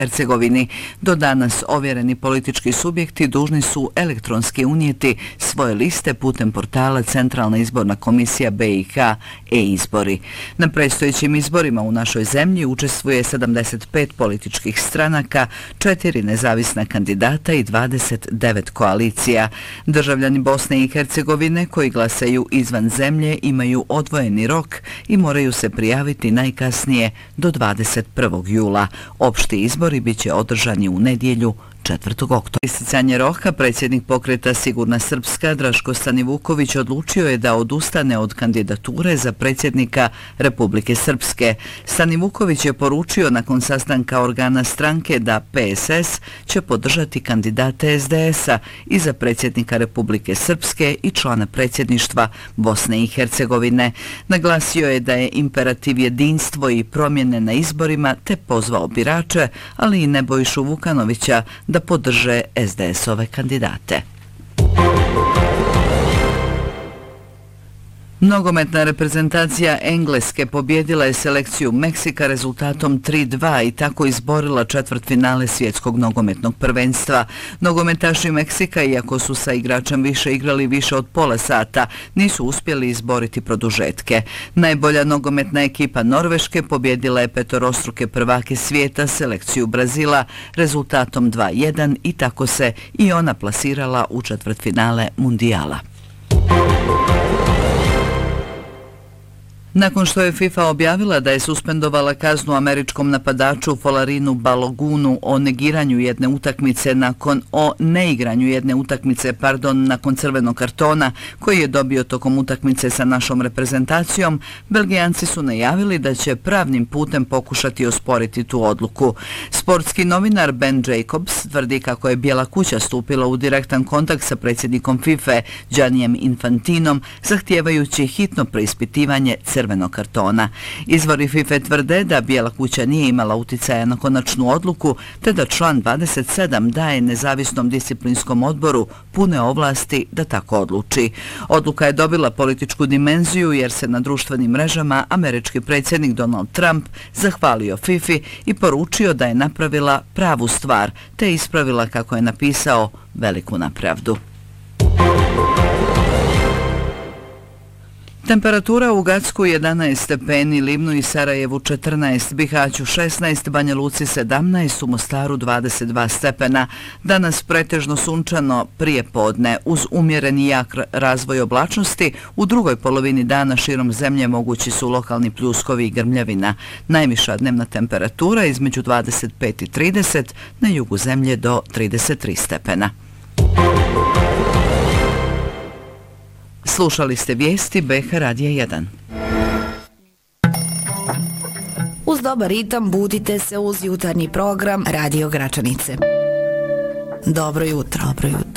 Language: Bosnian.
Hercegovini. Do danas ovjereni politički subjekti dužni su elektronski unijeti svoje liste putem portala Centralna izborna komisija BiH e-izbori. Na predstojećim izborima u našoj zemlji učestvuje 75 političkih stranaka, 4 nezavisna kandidata i 29 koalicija. Državljani Bosne i Hercegovine koji glasaju izvan zemlje imaju odvojeni rok i moraju se prijaviti najkasnije do 21. jula. Opšti izbori bit će održani u nedjelju 4. oktobra. Isticanje roka predsjednik pokreta Sigurna Srpska Draško Stanivuković odlučio je da odustane od kandidature za predsjednika Republike Srpske. Stanivuković je poručio nakon sastanka organa stranke da PSS će podržati kandidate SDS-a i za predsjednika Republike Srpske i člana predsjedništva Bosne i Hercegovine. Naglasio je da je imperativ jedinstvo i promjene na izborima te pozvao birače, ali i Nebojšu Vukanovića da podrže SDS-ove kandidate. Nogometna reprezentacija Engleske pobjedila je selekciju Meksika rezultatom 3:2 i tako izborila četvrtfinale svjetskog nogometnog prvenstva. Nogometaši Meksika, iako su sa igračem više igrali više od pola sata, nisu uspjeli izboriti produžetke. Najbolja nogometna ekipa Norveške pobjedila je petorostruke prvake svijeta selekciju Brazila rezultatom 2:1 i tako se i ona plasirala u četvrtfinale mundijala. Nakon što je FIFA objavila da je suspendovala kaznu američkom napadaču Folarinu Balogunu o neigranju jedne utakmice nakon crvenog kartona koji je dobio tokom utakmice sa našom reprezentacijom, Belgijanci su najavili da će pravnim putem pokušati osporiti tu odluku. Sportski novinar Ben Jacobs tvrdi kako je Bijela kuća stupila u direktan kontakt sa predsjednikom FIFA Giannijem Infantinom zahtijevajući hitno preispitivanje crvenog kartona. Izvori FIFA tvrde da Bijela kuća nije imala uticaja na konačnu odluku, te da član 27 daje nezavisnom disciplinskom odboru pune ovlasti da tako odluči. Odluka je dobila političku dimenziju jer se na društvenim mrežama američki predsjednik Donald Trump zahvalio FIFA i poručio da je napravila pravu stvar, te ispravila, kako je napisao, veliku nepravdu. Temperatura u Gacku 11 stepeni, Livnu i Sarajevu 14, Bihaću 16, Banja Luci 17, u Mostaru 22 stepena. Danas pretežno sunčano prije podne, uz umjereni jak razvoj oblačnosti. U drugoj polovini dana širom zemlje mogući su lokalni pljuskovi i grmljavina. Najviša dnevna temperatura između 25 i 30, na jugu zemlje do 33 stepena. Slušali ste vijesti BiH Radija 1. Uz dobar ritam budite se uz jutarnji program Radio Gračanice. Dobro jutro.